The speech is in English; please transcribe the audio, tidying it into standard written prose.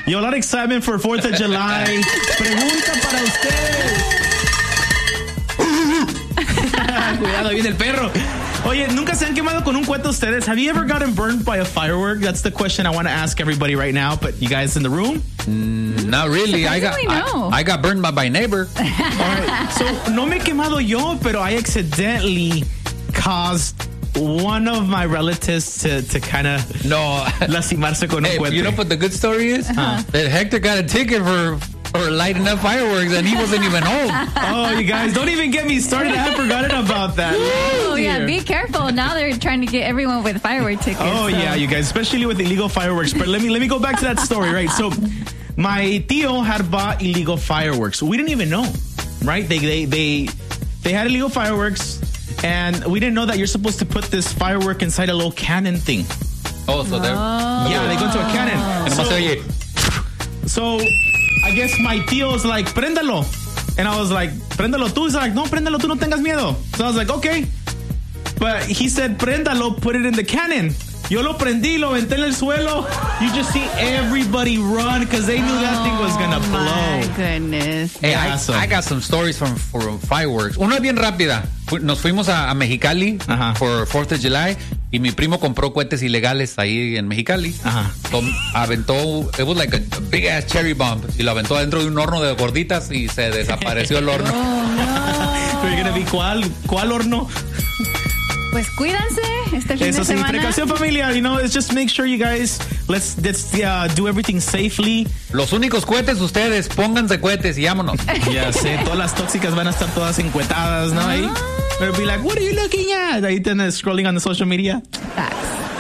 Yo, a lot of excitement for 4th of July. Pregunta para ustedes. Cuidado, viene el perro. Oye, ¿nunca se han quemado con un cohete ustedes? Have you ever gotten burned by a firework? That's the question I want to ask everybody right now. But you guys in the room? Not really. I got burned by my neighbor. All right. So, no me he quemado yo, pero I accidentally caused one of my relatives to kind of lastimarse con un cohete. You know what the good story is? That Hector got a ticket for lighting up fireworks and he wasn't even home. Oh, you guys, don't even get me started. I had forgotten about that. Oh, yeah, be careful. Now they're trying to get everyone with firework tickets. Oh, yeah, you guys, especially with illegal fireworks. But let me go back to that story, right? So, my tío had bought illegal fireworks. We didn't even know, right? They had illegal fireworks, and we didn't know that you're supposed to put this firework inside a little cannon thing. Oh, so they're... Yeah, they go into a cannon. So I guess my tío was like, préndalo. And I was like, préndalo tú. He's like, no, préndalo tú, no tengas miedo. So I was like, okay. But he said, préndalo, put it in the cannon. Yo lo prendí, lo aventé en el suelo. You just see everybody run because they knew that thing was going to blow. My goodness. Hey, I got some stories from fireworks. Una bien rápida. Nos fuimos a Mexicali for 4th of July y mi primo compró cohetes ilegales ahí en Mexicali. Aventó, it was like a big ass cherry bomb y lo aventó adentro de un horno de gorditas y se desapareció el horno. Oh, no. Pero you're gonna be, ¿cuál horno? Pues cuídense este fin de semana. Precaución familia, you know, it's just make sure you guys, let's do everything safely. Los únicos cohetes ustedes, pónganse cohetes y vámonos. Ya sé, todas las tóxicas van a estar todas encuetadas, ¿no? Ahí. Pero be like, what are you looking at? Ahí tenés scrolling on the social media.